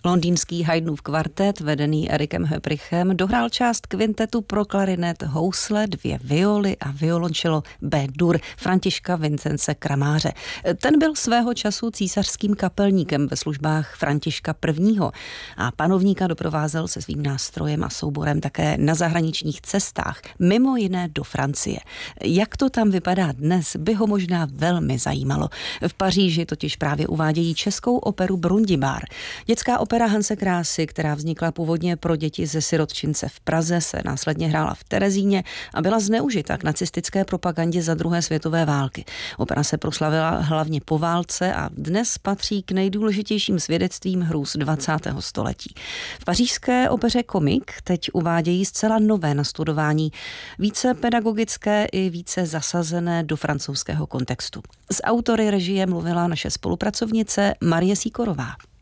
Londýnský Haydnův kvartet, vedený Erikem Höprichem, dohrál část kvintetu pro klarinet, housle, 2 violy a violončelo B-dur Františka Vincence Kramáře. Ten byl svého času císařským kapelníkem ve službách Františka I. a panovníka doprovázel se svým nástrojem a souborem také na zahraničních cestách, mimo jiné do Francie. Jak to tam vypadá dnes, by ho možná velmi zajímalo. V Paříži totiž právě uvádějí českou operu Brundibár. Dětská opera Hanse Krásy, která vznikla původně pro děti ze sirotčince v Praze, se následně hrála v Terezíně a byla zneužita k nacistické propagandě za druhé světové války. Opera se proslavila hlavně po válce a dnes patří k nejdůležitějším svědectvím hrůz 20. století. V pařížské opeře Komik teď uvádějí zcela nové nastudování, více pedagogické i více zasazené do francouzského kontextu. S autory režie mluvila naše spolupracovnice Marie Sýkorová.